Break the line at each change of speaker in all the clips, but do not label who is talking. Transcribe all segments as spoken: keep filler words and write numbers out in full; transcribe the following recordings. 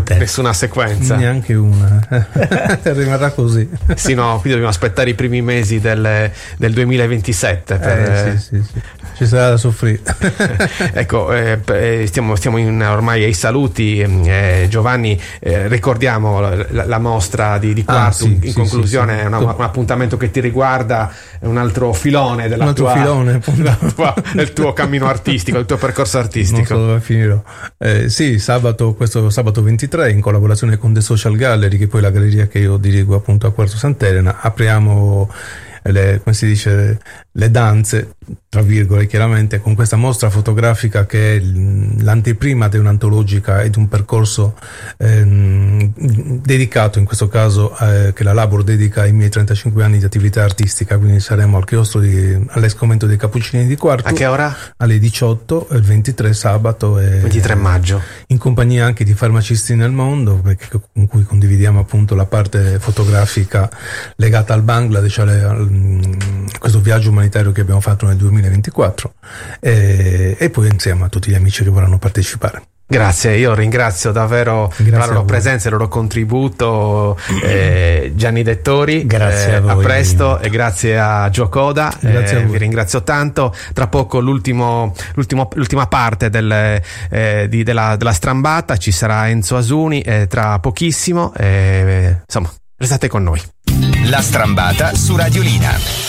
Niente.
Nessuna sequenza.
Neanche una. Rimarrà così.
Sì, no, quindi dobbiamo aspettare i primi mesi del, del duemilaventisette per...
Eh, sì, sì, sì. Ci sarà da soffrire.
Ecco, eh, stiamo, stiamo in, ormai ai saluti. eh, Giovanni, eh, ricordiamo la, la mostra di, di Quartu. Ah, sì, in sì, conclusione sì, sì. È una, un appuntamento che ti riguarda, è un altro filone della
un altro
tua,
filone,
della tua, del tuo cammino artistico, del tuo percorso artistico.
Non so dove finirò. Eh, sì, sabato, questo sabato ventitré, in collaborazione con The Social Gallery, che poi è la galleria che io dirigo appunto a Quartu Sant'Elena, apriamo le, come si dice, le danze, tra virgolette, chiaramente, con questa mostra fotografica che è l'anteprima di un'antologica e di un percorso ehm, dedicato, in questo caso, eh, che la Labor dedica ai miei trentacinque anni di attività artistica. Quindi saremo al chiostro di, all'Ex Convento dei Cappuccini di Quartu.
A che ora?
Alle diciotto, il ventitré sabato, e
ventitré maggio,
in compagnia anche di Farmacisti nel Mondo, perché, con cui condividiamo appunto la parte fotografica legata al Bangladesh, al, questo viaggio umanitario che abbiamo fatto nel duemilaventiquattro, e, e poi insieme a tutti gli amici che vorranno partecipare.
Grazie, io ringrazio davvero Grazie la loro presenza, il loro contributo, eh, Gianni Dettori.
Grazie
eh,
a voi.
A presto e grazie a Gio Coda.
Grazie
eh,
a voi.
Vi ringrazio tanto. Tra poco l'ultimo, l'ultimo, l'ultima parte del, eh, di, della, della strambata, ci sarà Enzo Asuni eh, tra pochissimo. Eh, insomma, restate con noi.
La strambata su Radiolina.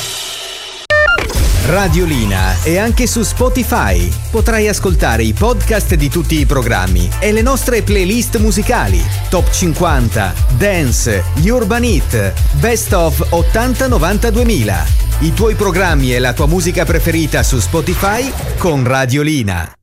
Radiolina è anche su Spotify. Potrai ascoltare i podcast di tutti i programmi e le nostre playlist musicali: Top cinquanta, Dance, gli Urban Hit, Best of ottanta novanta duemila. I tuoi programmi e la tua musica preferita su Spotify con Radiolina.